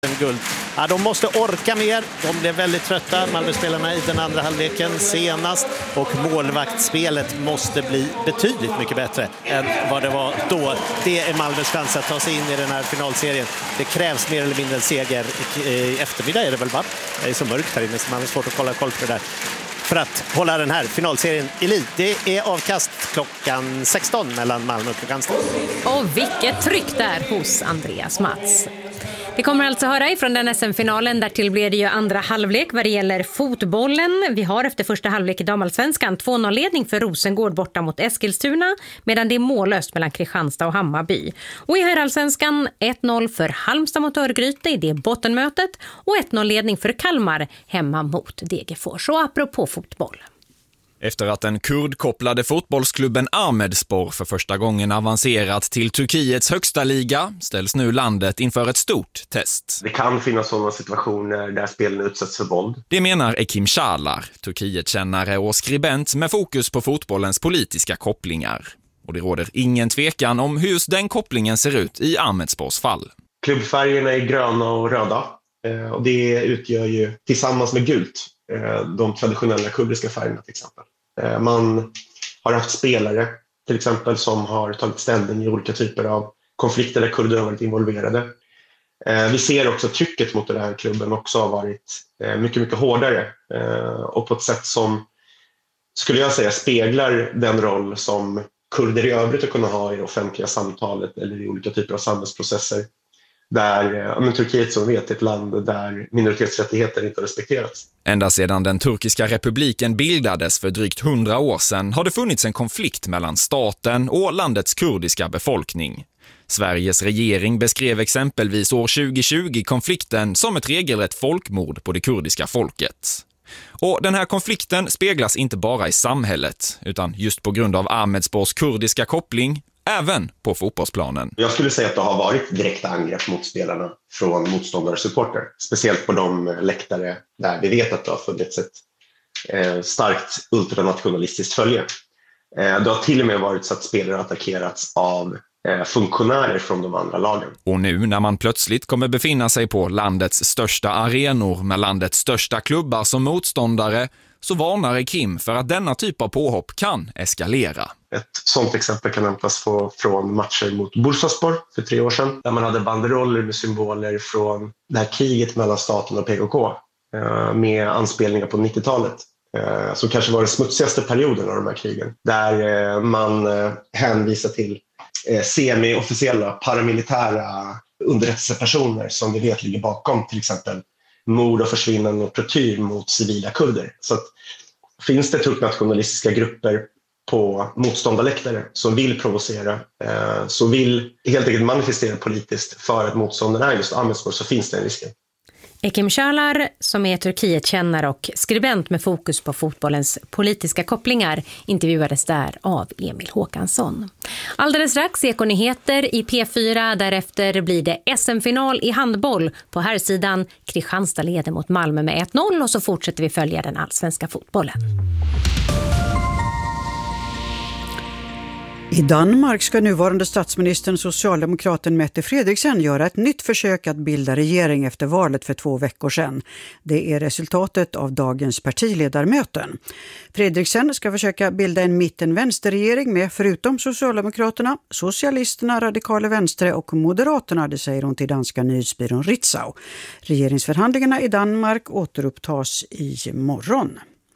Guld. Ja, de måste orka mer. De blev väldigt trötta, Malmö-spelarna, i den andra halvleken senast. Och målvaktsspelet måste bli betydligt mycket bättre än vad det var då. Det är Malmös chans att ta sig in i den här finalserien. Det krävs mer eller mindre en seger. I eftermiddag är det väl, va? Det är så mörkt här inne så man har svårt att kolla koll på det där. För att hålla den här finalserien i liv. Det är avkast klockan 16 mellan Malmö och Kristianstad. Och vilket tryck där hos Andreas Mats. Vi kommer alltså höra ifrån den SM-finalen. Därtill blir det ju andra halvlek vad det gäller fotbollen. Vi har efter första halvlek i damallsvenskan 2-0-ledning för Rosengård borta mot Eskilstuna, medan det är mållöst mellan Kristianstad och Hammarby. Och i herrallsvenskan 1-0 för Halmstad mot Örgryte, det är bottenmötet, och 1-0-ledning för Kalmar hemma mot Degerfors. Och apropå fotboll. Efter att den kurdkopplade fotbollsklubben Ahmedspor för första gången avancerat till Turkiets högsta liga ställs nu landet inför ett stort test. Det kan finnas sådana situationer där spelen utsätts för våld. Det menar Ekim Çağlar, Turkietkännare och skribent med fokus på fotbollens politiska kopplingar. Och det råder ingen tvekan om hur just den kopplingen ser ut i Ahmedspors fall. Klubbfärgerna är gröna och röda och det utgör ju tillsammans med gult de traditionella kurdiska färgerna till exempel. Man har haft spelare till exempel som har tagit ställning i olika typer av konflikter där kurder har varit involverade. Vi ser också att trycket mot den här klubben också har varit mycket, mycket hårdare och på ett sätt som, skulle jag säga, speglar den roll som kurder i övrigt att kunna ha i det offentliga samtalet eller i olika typer av samhällsprocesser. Där Turkiet som vet är ett land där minoritetsrättigheter inte respekterats. Ända sedan den turkiska republiken bildades för drygt 100 år sedan har det funnits en konflikt mellan staten och landets kurdiska befolkning. Sveriges regering beskrev exempelvis år 2020 konflikten som ett regelrätt folkmord på det kurdiska folket. Och den här konflikten speglas inte bara i samhället utan just på grund av Ahmedspors kurdiska koppling även på fotbollsplanen. Jag skulle säga att det har varit direkta angrepp mot spelarna från motståndare och supporter. Speciellt på de läktare där vi vet att det har funnits ett starkt ultranationalistiskt följe. Det har till och med varit så att spelare har attackerats av funktionärer från de andra lagen. Och nu när man plötsligt kommer befinna sig på landets största arenor med landets största klubbar som motståndare så varnar Ekim för att denna typ av påhopp kan eskalera. Ett sådant exempel kan hämtas från matcher mot Bursaspor för 3 år sedan. Där man hade banderoller med symboler från det här kriget mellan staten och PKK. Med anspelningar på 90-talet. Som kanske var den smutsigaste perioden av de här krigen. Där man hänvisar till semi-officiella paramilitära underrättelsepersoner som vi vet ligger bakom till exempel mord och försvinnande och tortyr mot civila kurder. Så att, finns det turknationalistiska grupper på motståndarläktare som vill provocera, som vill helt enkelt manifestera politiskt för att motståndarna är just Ahmedspor, så finns det en risk. Ekim Çağlar, som är Turkietkännare och skribent med fokus på fotbollens politiska kopplingar, intervjuades där av Emil Håkansson. Alldeles strax Ekonyheter i P4, därefter blir det SM-final i handboll. På här sidan Kristianstad leder mot Malmö med 1-0 och så fortsätter vi följa den allsvenska fotbollen. I Danmark ska nuvarande statsministern socialdemokraten Mette Frederiksen göra ett nytt försök att bilda regering efter valet för 2 veckor sedan. Det är resultatet av dagens partiledarmöten. Frederiksen ska försöka bilda en mitten-vänsterregering med förutom Socialdemokraterna, Socialisterna, Radikale Venstre och Moderaterna, det säger hon till danska nyhetsbyrån Ritzau. Regeringsförhandlingarna i Danmark återupptas i morgon.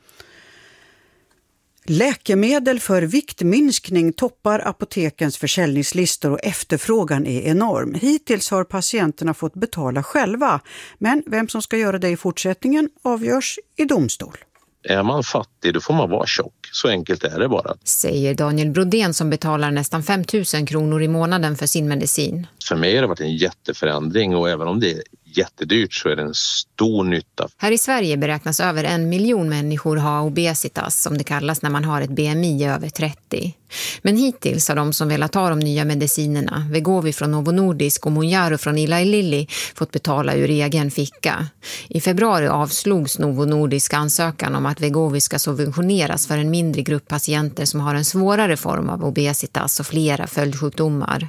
Läkemedel för viktminskning toppar apotekens försäljningslistor och efterfrågan är enorm. Hittills har patienterna fått betala själva, men vem som ska göra det i fortsättningen avgörs i domstol. Är man fattig då får man vara tjock, så enkelt är det bara. Säger Daniel Brodén som betalar nästan 5 000 kronor i månaden för sin medicin. För mig har det varit en jätteförändring och även om det är jättedyrt så är det en stor nytta. Här i Sverige beräknas över 1 miljon människor ha obesitas, som det kallas när man har ett BMI över 30. Men hittills har de som velat ta de nya medicinerna, Vegovi från Novo Nordisk och Monjaro från Eli Lilly, fått betala ur egen ficka. I februari avslogs Novo Nordisk ansökan om att Vegovi ska subventioneras för en mindre grupp patienter som har en svårare form av obesitas och flera följdsjukdomar.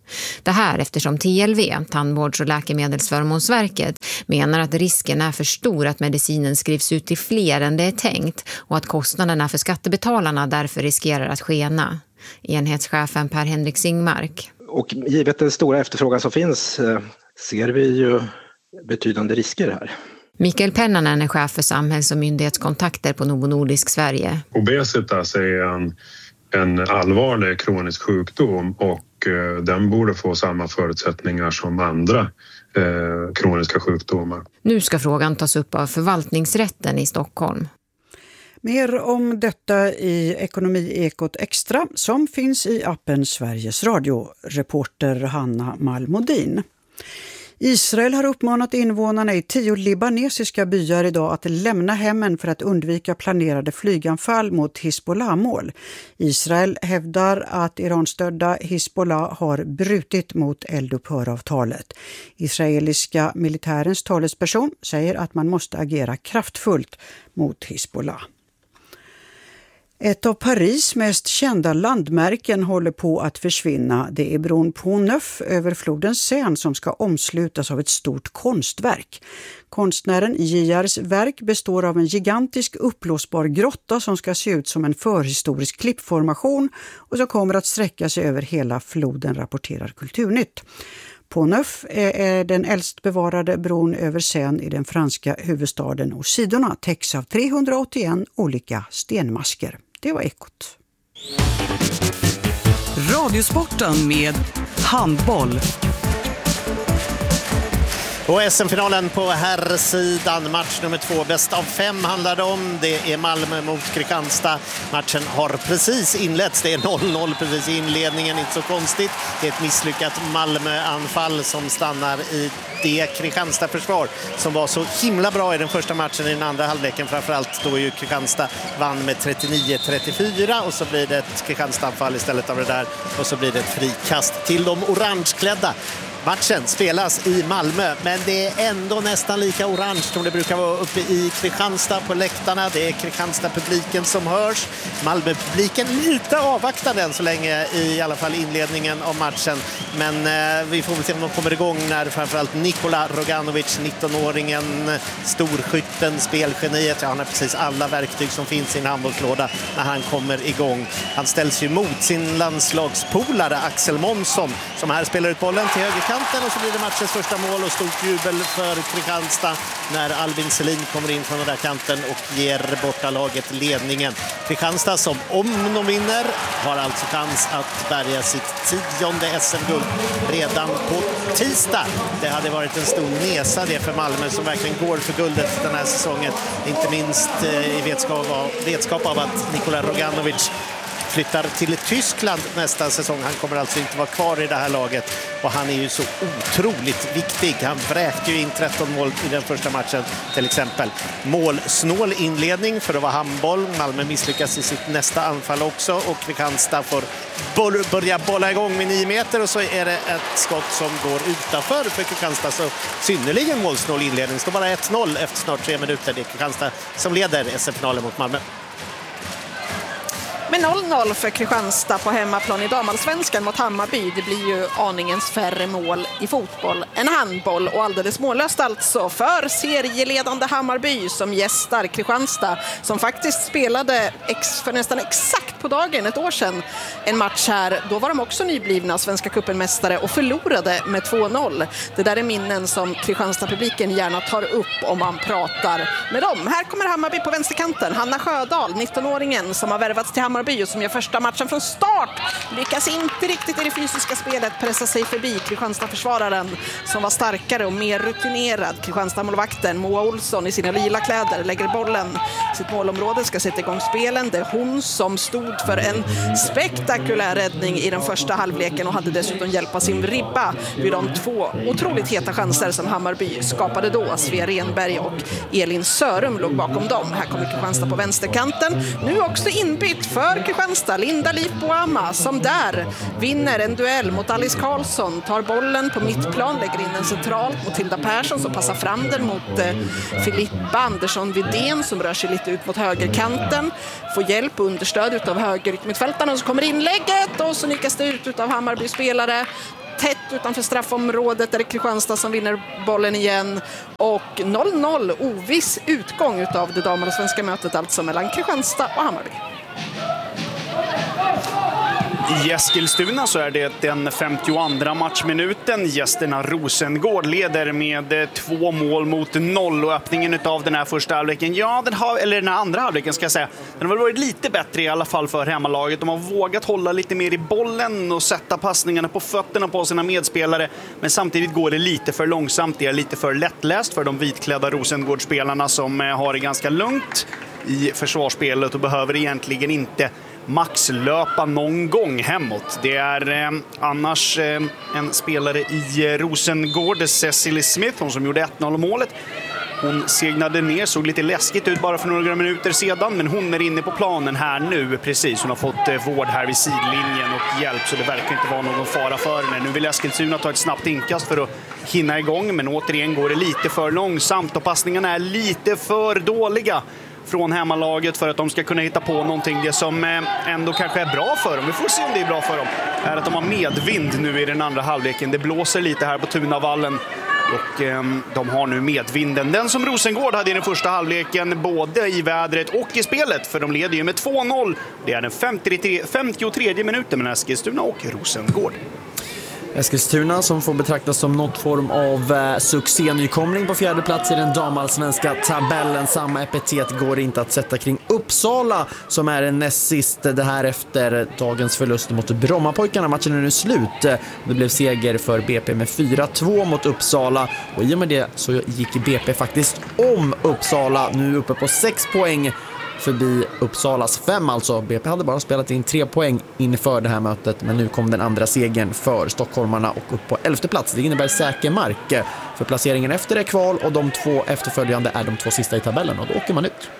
Det här eftersom TLV, Tandvårds- och läkemedelsförmånsverket, menar att risken är för stor att medicinen skrivs ut till fler än det är tänkt och att kostnaderna för skattebetalarna därför riskerar att skena. Enhetschefen Per-Henrik Singmark. Och givet den stora efterfrågan som finns ser vi ju betydande risker här. Mikael Pennanen är chef för samhälls- och myndighetskontakter på Novo Nordisk Sverige. Obesitas är en allvarlig kronisk sjukdom och den borde få samma förutsättningar som andra kroniska sjukdomar. Nu ska frågan tas upp av förvaltningsrätten i Stockholm. Mer om detta i Ekonomiekot Extra som finns i appen Sveriges Radio. Reporter Hanna Malmodin. Israel har uppmanat invånarna i 10 libanesiska byar idag att lämna hemmen för att undvika planerade flyganfall mot Hizbollah-mål. Israel hävdar att Iranstödda Hizbollah har brutit mot eldupphöravtalet. Israeliska militärens talesperson säger att man måste agera kraftfullt mot Hizbollah. Ett av Paris mest kända landmärken håller på att försvinna. Det är bron Pont Neuf över floden Seine som ska omslutas av ett stort konstverk. Konstnären Giards verk består av en gigantisk uppblåsbar grotta som ska se ut som en förhistorisk klippformation och som kommer att sträcka sig över hela floden, rapporterar Kulturnytt. Pont Neuf är den äldst bevarade bron över Seine i den franska huvudstaden och sidorna täcks av 381 olika stenmasker. Det var Ekot. Radiosporten med handboll. Och SM-finalen på herrsidan, match nummer 2, bäst av 5 handlar det om. Det är Malmö mot Kristianstad. Matchen har precis inletts, det är 0-0 precis i inledningen, inte så konstigt. Det är ett misslyckat Malmö-anfall som stannar i det Kristianstad-försvar som var så himla bra i den första matchen i den andra halvleken. Framförallt då ju Kristianstad vann med 39-34 och så blir det ett Kristianstad-anfall istället av det där och så blir det ett frikast till de orangeklädda. Matchen spelas i Malmö, men det är ändå nästan lika orange som det brukar vara uppe i Kristianstad på läktarna. Det är Kristianstad-publiken som hörs. Malmö-publiken lite avvaktande än så länge i alla fall inledningen av matchen. Men vi får väl se om de kommer igång när framförallt Nikola Roganovic, 19-åringen, storskytten, spelgeniet. Han har precis alla verktyg som finns i en handbollslåda när han kommer igång. Han ställs ju mot sin landslagspolare Axel Månsson som här spelar ut bollen till högerkanten och så blir det matchens första mål och stort jubel för Kristianstad när Albin Selin kommer in från den där kanten och ger bortalaget ledningen. Kristianstad som om de vinner har alltså chans att bärga sitt 10:e SM-guld redan på tisdag. Det hade varit en stor nesa det för Malmö som verkligen går för guldet den här säsongen. Inte minst i vetskap av att Nikola Roganovic flyttar till Tyskland nästa säsong. Han kommer alltså inte vara kvar i det här laget och han är ju så otroligt viktig. Han vräkte ju in 13 mål i den första matchen till exempel. Målsnål inledning för att vara handboll. Malmö misslyckas i sitt nästa anfall också och Kristianstad får börja bolla igång med 9 meter och så är det ett skott som går utanför för Kristianstad. Så synnerligen målsnål inledning. Det står bara 1-0 efter snart 3 minuter. Det är Kristianstad som leder SM-finalen mot Malmö. Med 0-0 för Kristianstad på hemmaplan i damallsvenskan mot Hammarby. Det blir ju aningens färre mål i fotboll än handboll och alldeles mållöst alltså för serieledande Hammarby som gästar Kristianstad som faktiskt spelade för nästan exakt på dagen ett år sedan en match här. Då var de också nyblivna Svenska cupen-mästare och förlorade med 2-0. Det där är minnen som Kristianstad-publiken gärna tar upp om man pratar med dem. Här kommer Hammarby på vänsterkanten. Hanna Sjödahl, 19-åringen som har värvats till Hammarby och som gör första matchen från start. Lyckas inte riktigt i det fysiska spelet pressa sig förbi Kristianstad-försvararen som var starkare och mer rutinerad. Kristianstad-målvakten Moa Olsson i sina lila kläder lägger bollen i sitt målområde, ska sätta igång spelen. Det är hon som stod för en spektakulär räddning i den första halvleken och hade dessutom hjälp av sin ribba vid de 2 otroligt heta chanser som Hammarby skapade då. Svea Renberg och Elin Sörum låg bakom dem. Här kommer Kristianstad på vänsterkanten. Nu också inbytt för Kristianstad, Linda Lipoama som där vinner en duell mot Alice Karlsson, tar bollen på mittplan, lägger in den centralt mot Hilda Persson som passar fram den mot Filippa Andersson Widén som rör sig lite ut mot högerkanten, får hjälp och understöd av högermittfältarna och så kommer inlägget och så nickas det ut av Hammarby-spelare. tätt utanför straffområdet. Där är Kristianstad som vinner bollen igen. Och 0-0, oviss utgång utav det damallsvenska mötet alltså mellan Kristianstad och Hammarby. I Eskilstuna så är det den 52:a matchminuten. Gästerna Rosengård leder med 2 mål mot 0 och öppningen av den här första halvleken. Ja, den här andra halvleken ska jag säga. Den har väl varit lite bättre i alla fall för hemmalaget. De har vågat hålla lite mer i bollen och sätta passningarna på fötterna på sina medspelare. Men samtidigt går det lite för långsamt. Det är lite för lättläst för de vitklädda Rosengård-spelarna som har det ganska lugnt i försvarsspelet och behöver egentligen inte maxlöpa någon gång hemåt. Det är annars en spelare i Rosengård, Cecily Smith, hon som gjorde 1-0-målet. Hon segnade ner, såg lite läskigt ut bara för några minuter sedan, men hon är inne på planen här nu precis. Hon har fått vård här vid sidlinjen och hjälp, så det verkar inte vara någon fara för henne. Nu vill Eskilstuna ta ett snabbt inkast för att hinna igång, men återigen går det lite för långsamt och passningarna är lite för dåliga från hemmalaget för att de ska kunna hitta på någonting. Det som ändå kanske är bra för dem, vi får se om det är bra för dem, är att de har medvind nu i den andra halvleken. Det blåser lite här på Tunavallen och de har nu medvinden. Den som Rosengård hade i den första halvleken, både i vädret och i spelet, för de leder ju med 2-0. Det är den 53 minuten mellan Eskilstuna och Rosengård. Eskilstuna som får betraktas som något form av succénykomling på 4:e plats i den damallsvenska tabellen. Samma epitet går inte att sätta kring Uppsala som är en näst sist. Det här efter dagens förlust mot Brommapojkarna. Matchen är nu slut. Det blev seger för BP med 4-2 mot Uppsala och i och med det så gick BP faktiskt om Uppsala, nu uppe på 6 poäng förbi Uppsalas 5 alltså. BP hade bara spelat in 3 poäng inför det här mötet, men nu kom den andra segern för stockholmarna och upp på 11:e plats. Det innebär säker mark för placeringen efter det kval, och de 2 efterföljande är de 2 sista i tabellen och då åker man ut.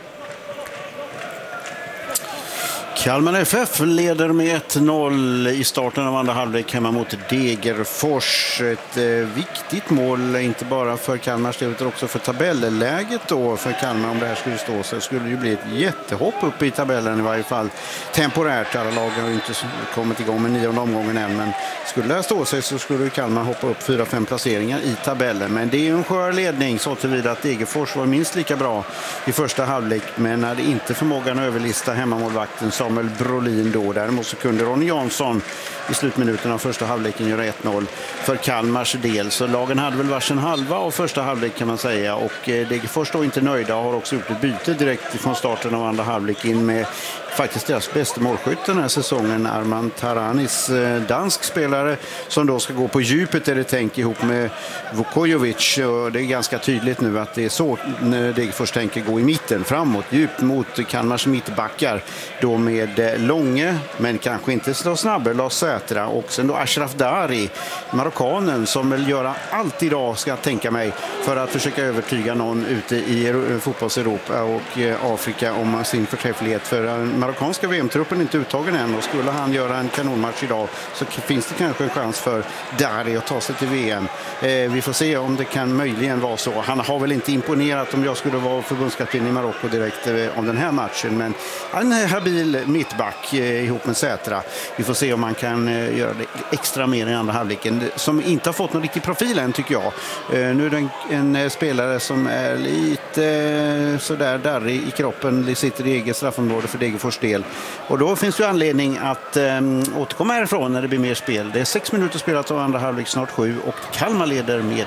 Kalmar FF leder med 1-0 i starten av andra halvlek hemma mot Degerfors. Ett viktigt mål, inte bara för Kalmars del utan också för tabelläget då för Kalmar. Om det här skulle stå så skulle det ju bli ett jättehopp upp i tabellen i varje fall temporärt. Alla lagen har inte kommit igång med 9:e omgången än, men skulle det här stå sig så skulle Kalmar hoppa upp 4-5 placeringar i tabellen. Men det är ju en skör ledning så tillvida att Degerfors var minst lika bra i första halvlek, men hade inte förmågan att överlista hemmamålvakten Samuel Brolin då. Däremot så kunde Ronny Jansson i slutminuten av första halvleken göra 1-0 för Kalmars del. Så lagen hade väl varsin halva av första halvlek kan man säga, och Degerfors då inte nöjda har också gjort ett byte direkt från starten av andra halvlek in med faktiskt deras bästa målskytt den här säsongen, Arman Taranis, dansk spelare som då ska gå på djupet, är det tänkt, ihop med Vukojovic, och det är ganska tydligt nu att det är så Degerfors tänker gå i mitten, framåt, djupt mot Kalmars mittbackar då med Långe, men kanske inte så snabbare Lars Sätra, och sen då Ashraf Dari, marockanen, som vill göra allt idag ska jag tänka mig för att försöka övertyga någon ute i fotbolls-Europa och Afrika om sin förträfflighet, för marockanska VM-truppen är inte uttagen än, och skulle han göra en kanonmatch idag så finns det kanske en chans för Dari att ta sig till VM. Vi får se om det kan möjligen vara så. Han har väl inte imponerat om jag skulle vara förbundskapten i Marocko direkt om den här matchen, men han är habil mittback ihop med Sätra. Vi får se om man kan göra det extra mer i andra halvleken, som inte har fått någon riktig profil än tycker jag. Nu är det en spelare som är lite sådär darrig i kroppen, det sitter i eget straffområde för Degerfors del, och då finns ju anledning att återkomma härifrån när det blir mer spel. Det är 6 minuter spelat av andra halvlek, snart 7, och Kalmar leder med 1-0.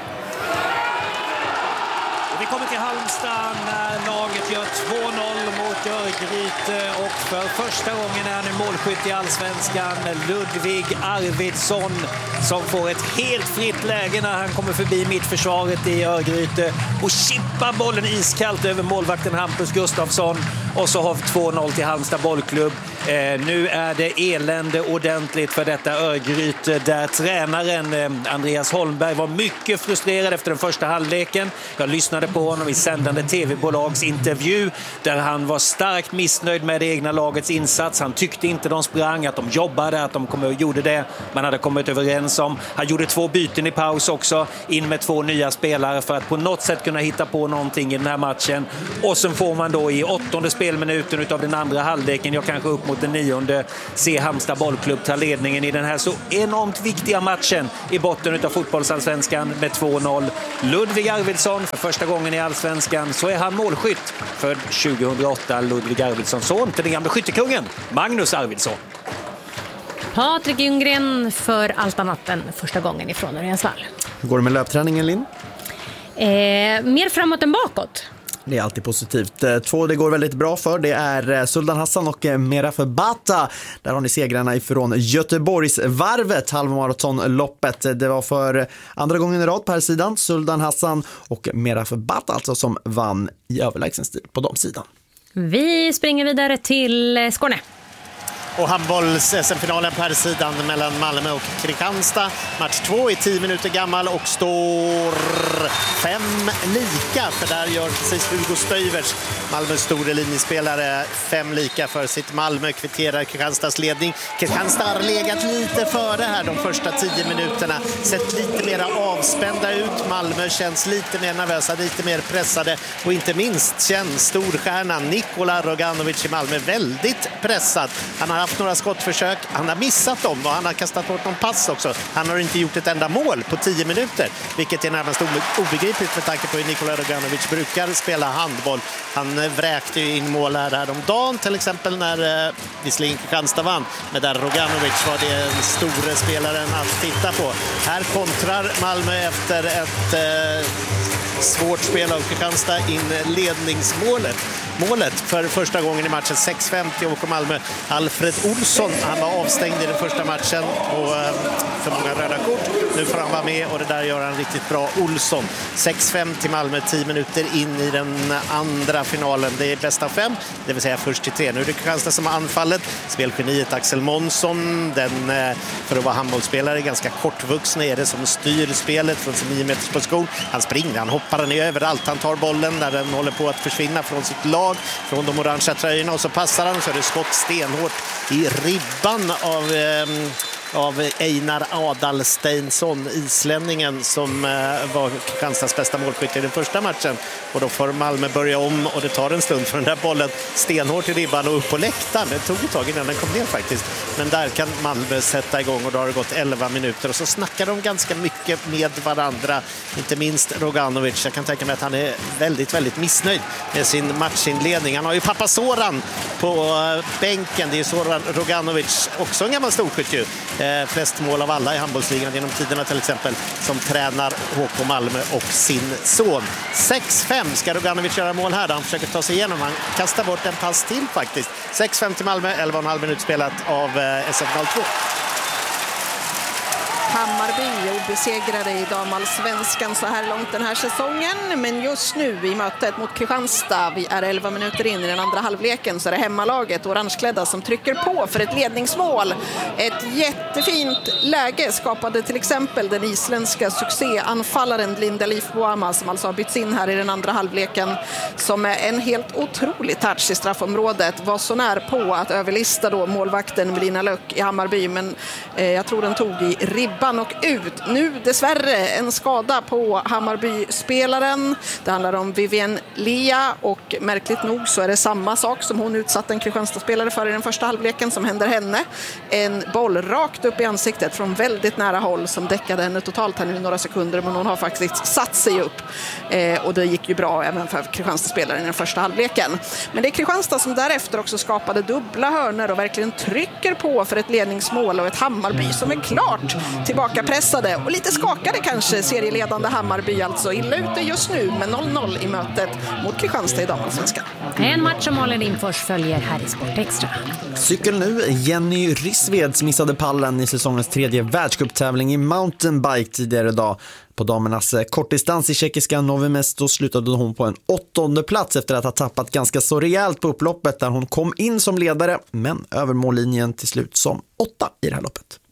Vi kommer till Halmstad när laget gör 2-0 mot Örgryte, och för första gången är nu målskytt i allsvenskan Ludvig Arvidsson, som får ett helt fritt läge när han kommer förbi mittförsvaret i Örgryte och chippar bollen iskallt över målvakten Hampus Gustafsson, och så har vi 2-0 till Halmstad bollklubb. Nu är det elände ordentligt för detta Örgryte, där tränaren Andreas Holmberg var mycket frustrerad efter den första halvleken. Jag lyssnade på honom i sändande tv-bolags intervju där han var starkt missnöjd med det egna lagets insats. Han tyckte inte de sprang, att de jobbade, att de gjorde det. Man hade kommit överens som. Han gjorde 2 byten i paus också, in med 2 nya spelare för att på något sätt kunna hitta på någonting i den här matchen. Och så får man då i 8:e spelminuten utav den andra halvleken, jag kanske upp mot den 9:e, se Halmstad bollklubb ta ledningen i den här så enormt viktiga matchen i botten utav fotbollsallsvenskan med 2-0. Ludvig Arvidsson, för första gången i allsvenskan så är han målskytt för 2008. Ludvig Arvidsson, son till den gamla skyttekungen Magnus Arvidsson. Patrik Ljunggren för Alta natten första gången ifrån Örjansvall. Hur går det med löpträningen, Linn? Mer framåt än bakåt. Det är alltid positivt. 2 det går väldigt bra för. Det är Sultan Hassan och Meraf Bata. Där har ni segrarna ifrån Göteborgsvarvet, halvmaratonloppet. Det var för andra gången i rad på här sidan. Sultan Hassan och Meraf Bata alltså som vann i överlägsen stil på damsidan. Vi springer vidare till Skåne. Och handbolls-SM-finalen på här sidan mellan Malmö och Kristianstad. Match 2 är 10 minuter gammal och står 5 lika. För där gör precis Hugo Stuyvers, Malmös store linjespelare, 5 lika för sitt Malmö. Kvitterar Kristianstads ledning. Kristianstad har legat lite före här de första 10 minuterna. Sett lite mer avspända ut. Malmö känns lite mer nervösa, lite mer pressade. Och inte minst känns storstjärnan Nikola Roganovic i Malmö väldigt pressad. Han har haft några skottförsök, han har missat dem och han har kastat bort någon pass också. Han har inte gjort ett enda mål på 10 minuter, vilket är närmast obegripligt med tanke på hur Nikola Roganovic brukar spela handboll. Han vräkte ju in mål här om dagen, till exempel när visserligen Kristianstad vann, men där Roganovic var det den stora spelaren att titta på. Här kontrar Malmö efter ett svårt spel av Kristianstad in ledningsmålet. Målet för första gången i matchen, 6:50 åker Malmö. Alfred Olsson, han var avstängd i den första matchen och för många röda kort. Nu får han vara med och det där gör han riktigt bra. Olsson, 6-5 till Malmö, 10 minuter in i den andra finalen. Det är bästa 5, det vill säga först till 3. Nu är det Kristianstad som har anfallet. Spelgeniet Axel Månsson, den för att vara handbollsspelare ganska kortvuxen är det som styr spelet från sin 9 meters position. Han springer, han hoppar, han är överallt. Han tar bollen när den håller på att försvinna från sitt lag, från de orangea tröjorna, och så passar han, så är det skott stenhårt i ribban av Einar Adalsteinsson, islänningen som var Kristianstads bästa målskytt i den första matchen. Och då får Malmö börja om och det tar en stund för den där bollen stenhårt i ribban och upp på läktaren. Det tog ett tag innan den kom ner faktiskt. Men där kan Malmö sätta igång och då har det gått 11 minuter och så snackar de ganska mycket med varandra. Inte minst Roganovic. Jag kan tänka mig att han är väldigt, väldigt missnöjd med sin matchinledning. Han har ju pappa Soran på bänken. Det är Soran Roganovic, också en gammal storskytt ju. Flest mål av alla i handbollsligan genom tiderna till exempel, som tränar HK Malmö och sin son. 6-5 ska Roganovic göra mål här. Han försöker ta sig igenom. Han kastar bort en pass till faktiskt. 6-5 till Malmö, 11,5 minut spelat av SF 02. Hammarby obesegrade i damallsvenskan så här långt den här säsongen. Men just nu i mötet mot Kristianstad, vi är 11 minuter in i den andra halvleken, så är det hemmalaget orangeklädda som trycker på för ett ledningsmål. Ett jättefint läge skapade till exempel den isländska succéanfallaren Linda Leif-Boama, som alltså har bytts in här i den andra halvleken, som är en helt otrolig touch i straffområdet. Var så när på att överlista då målvakten Melina Löck i Hammarby, men jag tror den tog i ribban och ut. Nu dessvärre en skada på Hammarby-spelaren. Det handlar om Vivienne Lia och märkligt nog så är det samma sak som hon utsatt en Kristianstad-spelare för i den första halvleken som händer henne. En boll rakt upp i ansiktet från väldigt nära håll som däckade henne totalt här nu några sekunder, men hon har faktiskt satt sig upp. Och det gick ju bra även för Kristianstad-spelaren i den första halvleken. Men det är Kristianstad som därefter också skapade dubbla hörnor och verkligen trycker på för ett ledningsmål, och ett Hammarby som är klart tillbaka pressade och lite skakade kanske, serieledande Hammarby alltså illa ute just nu med 0-0 i mötet mot Kristianstad i damallsvenskan. En match som Malin Infors följer här i Sport Extra. Cykel nu. Jenny Rissveds missade pallen i säsongens 3:e världscuptävling i mountainbike tidigare idag. På damernas kortdistans i tjeckiska Novi Mesto slutade hon på en 8:e plats efter att ha tappat ganska så rejält på upploppet där hon kom in som ledare, men över mållinjen till slut som 8 i det här loppet.